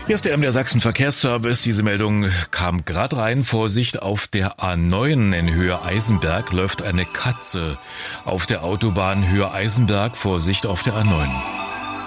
Hier ist der MDR Sachsen Verkehrsservice. Diese Meldung kam gerade rein. Vorsicht, auf der A9 in Höhe Eisenberg läuft eine Katze. Auf der Autobahn Höhe Eisenberg, Vorsicht auf der A9.